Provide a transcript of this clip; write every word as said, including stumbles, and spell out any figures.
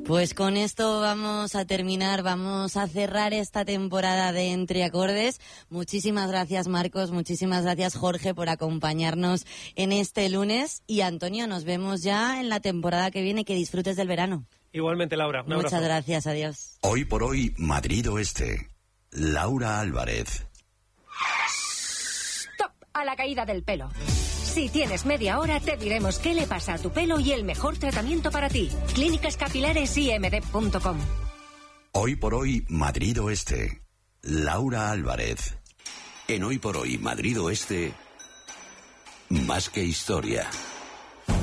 Pues con esto vamos a terminar, vamos a cerrar esta temporada de Entre Acordes. Muchísimas gracias, Marcos, muchísimas gracias, Jorge, por acompañarnos en este lunes. Y Antonio, nos vemos ya en la temporada que viene. Que disfrutes del verano. Igualmente, Laura. Un Muchas abrazo. gracias, adiós. Hoy por hoy, Madrid Oeste. Laura Álvarez. Stop a la caída del pelo. Si tienes media hora, te diremos qué le pasa a tu pelo y el mejor tratamiento para ti. Clínicas Capilares I M D punto com. Hoy por hoy, Madrid Oeste. Laura Álvarez. En Hoy por hoy, Madrid Oeste. Más que historia.